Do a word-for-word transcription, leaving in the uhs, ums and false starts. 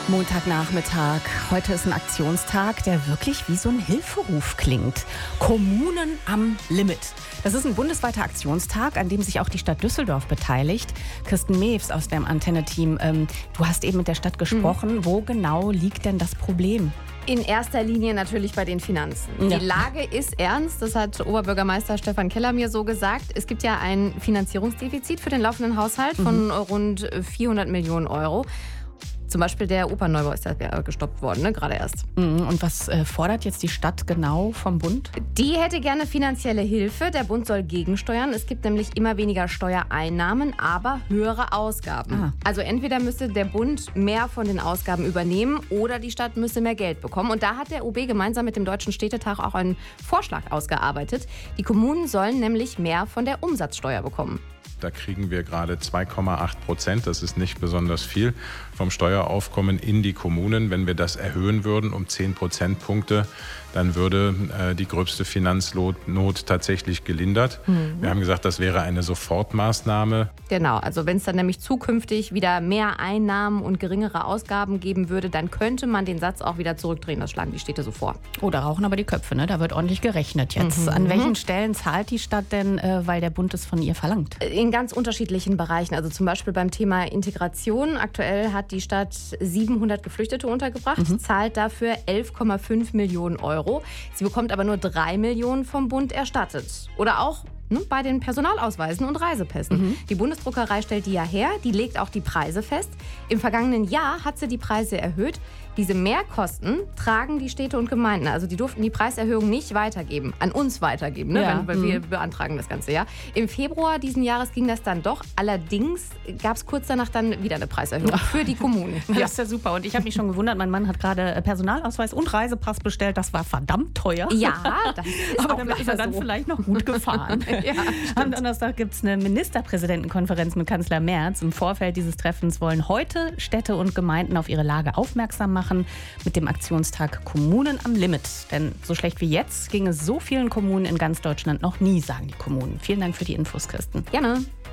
Montagnachmittag. Heute ist ein Aktionstag, der wirklich wie so ein Hilferuf klingt. Kommunen am Limit. Das ist ein bundesweiter Aktionstag, an dem sich auch die Stadt Düsseldorf beteiligt. Kirsten Mews aus dem Antenne-Team, ähm, du hast eben mit der Stadt gesprochen. Mhm. Wo genau liegt denn das Problem? In erster Linie natürlich bei den Finanzen. Ja. Die Lage ist ernst, das hat Oberbürgermeister Stefan Keller mir so gesagt. Es gibt ja ein Finanzierungsdefizit für den laufenden Haushalt von mhm. rund vierhundert Millionen Euro. Zum Beispiel der Opernneubau ist ja gestoppt worden, ne? Gerade erst. Und was äh, fordert jetzt die Stadt genau vom Bund? Die hätte gerne finanzielle Hilfe. Der Bund soll gegensteuern. Es gibt nämlich immer weniger Steuereinnahmen, aber höhere Ausgaben. Aha. Also entweder müsste der Bund mehr von den Ausgaben übernehmen oder die Stadt müsste mehr Geld bekommen. Und da hat der O B gemeinsam mit dem Deutschen Städtetag auch einen Vorschlag ausgearbeitet. Die Kommunen sollen nämlich mehr von der Umsatzsteuer bekommen. Da kriegen wir gerade zwei Komma acht Prozent, das ist nicht besonders viel, vom Steueraufkommen in die Kommunen. Wenn wir das erhöhen würden um zehn Prozentpunkte, dann würde äh, die gröbste Finanznot tatsächlich gelindert. Mhm. Wir haben gesagt, das wäre eine Sofortmaßnahme. Genau, also wenn es dann nämlich zukünftig wieder mehr Einnahmen und geringere Ausgaben geben würde, dann könnte man den Satz auch wieder zurückdrehen. Das schlagen die Städte so vor. Oh, da rauchen aber die Köpfe, ne? Da wird ordentlich gerechnet jetzt. Mhm. An welchen Stellen zahlt die Stadt denn, äh, weil der Bund es von ihr verlangt? In ganz unterschiedlichen Bereichen. Also zum Beispiel beim Thema Integration. Aktuell hat die Stadt siebenhundert Geflüchtete untergebracht, mhm. zahlt dafür elf Komma fünf Millionen Euro. Sie bekommt aber nur drei Millionen vom Bund erstattet. Oder auch ne, bei den Personalausweisen und Reisepässen. Mhm. Die Bundesdruckerei stellt die ja her, die legt auch die Preise fest. Im vergangenen Jahr hat sie die Preise erhöht. Diese Mehrkosten tragen die Städte und Gemeinden. Also die durften die Preiserhöhung nicht weitergeben, an uns weitergeben, ne? Ja. Wenn, weil wir beantragen das Ganze. Ja. Im Februar diesen Jahres ging das dann doch. Allerdings gab es kurz danach dann wieder eine Preiserhöhung für die Kommunen. Ja. Das ist ja super. Und ich habe mich schon gewundert, mein Mann hat gerade Personalausweis und Reisepass bestellt. Das war verdammt teuer. Ja, das ist aber auch damit ist er dann so. vielleicht noch gut gefahren. Ja, am Donnerstag gibt es eine Ministerpräsidentenkonferenz mit Kanzler Merz. Im Vorfeld dieses Treffens wollen heute Städte und Gemeinden auf ihre Lage aufmerksam machen mit dem Aktionstag Kommunen am Limit. Denn so schlecht wie jetzt ging es so vielen Kommunen in ganz Deutschland noch nie, sagen die Kommunen. Vielen Dank für die Infos, Kirsten. Gerne.